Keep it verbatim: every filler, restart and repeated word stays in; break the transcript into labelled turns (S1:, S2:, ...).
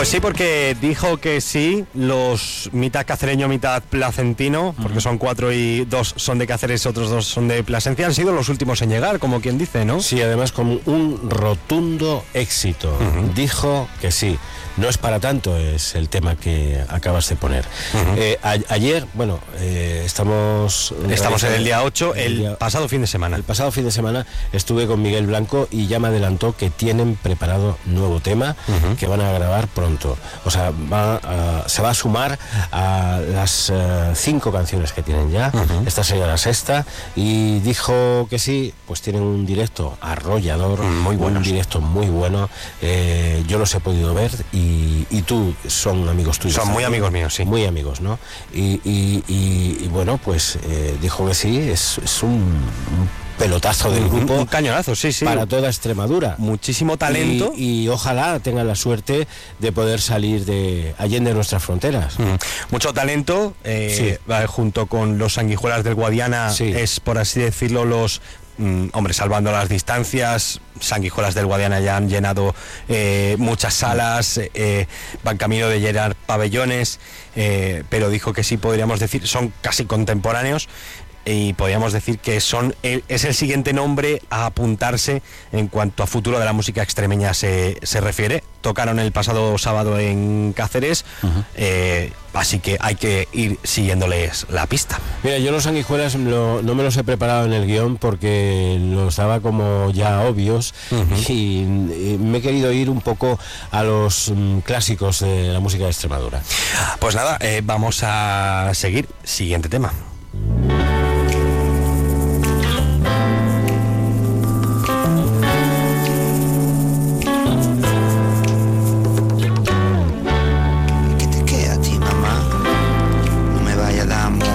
S1: Pues sí, porque dijo que sí, los mitad cacereño, mitad placentino, porque uh-huh. son cuatro y dos son de Cáceres, otros dos son de Plasencia, han sido los últimos en llegar, como quien dice, ¿no?
S2: Sí, además con un rotundo éxito. Uh-huh. Dijo que sí. No es para tanto, es el tema que acabas de poner. Uh-huh. Eh, a, ayer, bueno, eh, estamos...
S1: Estamos en el día ocho, el, el día, pasado fin de semana.
S2: El pasado fin de semana estuve con Miguel Blanco y ya me adelantó que tienen preparado nuevo tema uh-huh. que van a grabar pronto. O sea, va a, se va a sumar a las uh, cinco canciones que tienen ya. Uh-huh. Esta sería la sexta y dijo que sí, pues tienen un directo arrollador, muy bueno, un directo muy bueno. Eh, yo los he podido ver y Y, y tú, son amigos tuyos.
S1: Son muy amigos míos, sí.
S2: Muy amigos, ¿no? Y, y, y, y bueno, pues eh, dijo que sí, es, es un, un pelotazo del grupo.
S1: Un cañonazo, sí, sí.
S2: Para toda Extremadura.
S1: Muchísimo talento.
S2: Y, y ojalá tengan la suerte de poder salir de allende nuestras fronteras.
S1: Mm. Mucho talento, eh, sí. junto con los Sanguijuelas del Guadiana, sí. es, por así decirlo, los... Mm, hombre, salvando las distancias, Sanguijuelas del Guadiana ya han llenado eh, muchas salas, eh, van camino de llenar pabellones, eh, pero dijo que sí, podríamos decir, son casi contemporáneos y podríamos decir que son el, es el siguiente nombre a apuntarse en cuanto a futuro de la música extremeña se, se refiere. Tocaron el pasado sábado en Cáceres, uh-huh. eh, así que hay que ir siguiéndoles la pista.
S2: Mira, yo los Sanguijuelas lo, no me los he preparado en el guión porque los daba como ya obvios uh-huh. y, y me he querido ir un poco a los um, clásicos de la música de Extremadura.
S1: Pues nada, eh, vamos a seguir. Siguiente tema.